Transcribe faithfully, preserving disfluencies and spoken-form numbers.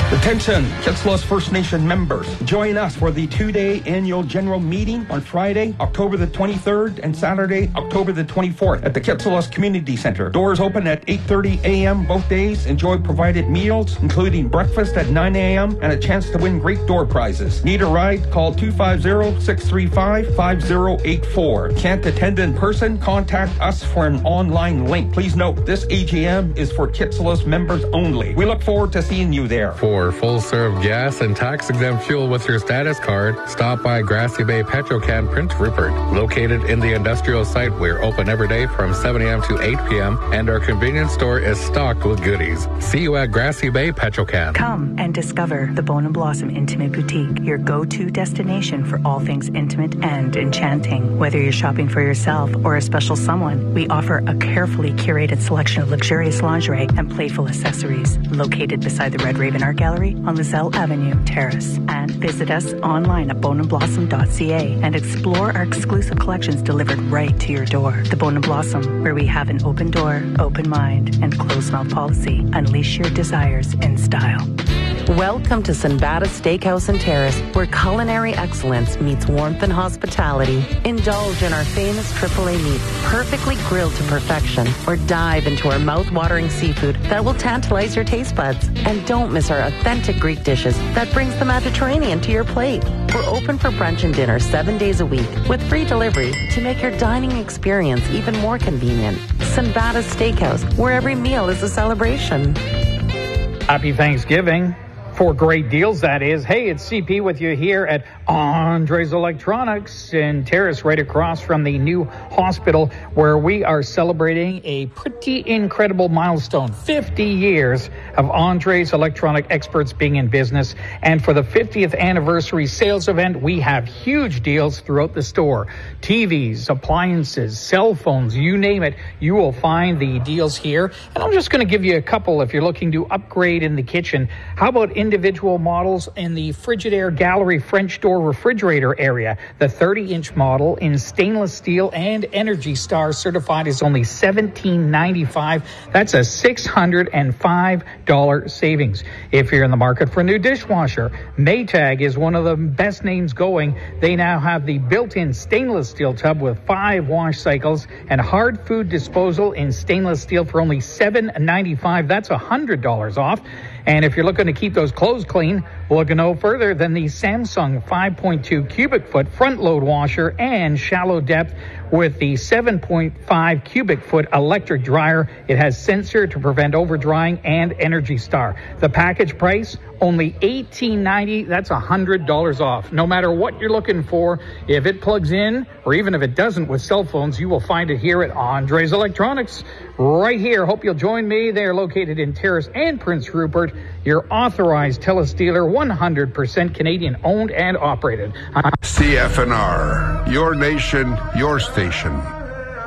Attention, Kitsilos First Nation members. Join us for the two-day annual general meeting on Friday, October the twenty-third and Saturday, October the twenty-fourth at the Kitsilos Community Center. Doors open at eight thirty a.m. both days. Enjoy provided meals, including breakfast at nine a.m. and a chance to win great door prizes. Need a ride? Call two five zero, six three five, five zero eight four. Can't attend in person? Contact us for an online link. Please note, this A G M is for Kitsilos members only. We look forward to seeing you there. For full-serve gas and tax-exempt fuel with your status card, stop by Grassy Bay Petrocan Prince Rupert. Located in the industrial site, we're open every day from seven a.m. to eight p.m. and our convenience store is stocked with goodies. See you at Grassy Bay Petrocan. Come and discover the Bone and Blossom Intimate Boutique, your go-to destination for all things intimate and enchanting. Whether you're shopping for yourself or a special someone, we offer a carefully curated selection of luxurious lingerie and playful accessories. Located beside the Red Raven Art Gallery on Lizelle Avenue, Terrace. And visit us online at bone and blossom dot c a and explore our exclusive collections delivered right to your door. The Bone and Blossom, where we have an open door, open mind, and closed mouth policy. Unleash your desires in style. Welcome to Sinbada Steakhouse and Terrace, where culinary excellence meets warmth and hospitality. Indulge in our famous triple A meat, perfectly grilled to perfection, or dive into our mouth-watering seafood that will tantalize your taste buds. And don't miss our authentic Greek dishes that brings the Mediterranean to your plate. We're open for brunch and dinner seven days a week with free delivery to make your dining experience even more convenient. Sinbada Steakhouse, where every meal is a celebration. Happy Thanksgiving. For great deals, that is. Hey, it's C P with you here at Andres Electronics in Terrace, right across from the new hospital, where we are celebrating a pretty incredible milestone. fifty years of Andres Electronic Experts being in business. And for the fiftieth anniversary sales event, we have huge deals throughout the store. T Vs, appliances, cell phones, you name it, you will find the deals here. And I'm just going to give you a couple if you're looking to upgrade in the kitchen. How about in individual models in the Frigidaire Gallery French door refrigerator area? The thirty inch model in stainless steel and Energy Star certified is only seventeen ninety-five. That's a six hundred five dollars savings. If you're in the market for a new dishwasher, Maytag is one of the best names going. They now have the built-in stainless steel tub with five wash cycles and hard food disposal in stainless steel for only seven ninety-five. That's one hundred dollars off. And if you're looking to keep those clothes clean, look no further than the Samsung five point two cubic foot front load washer and shallow depth with the seven point five cubic foot electric dryer. It has sensor to prevent over drying and Energy Star. The package price, only eighteen ninety. That's one hundred dollars off. No matter what you're looking for, if it plugs in or even if it doesn't with cell phones, you will find it here at Andres Electronics. Right here. Hope you'll join me. They're located in Terrace and Prince Rupert. Your authorized TELUS dealer, one hundred percent Canadian owned and operated. C F N R, your nation, your station.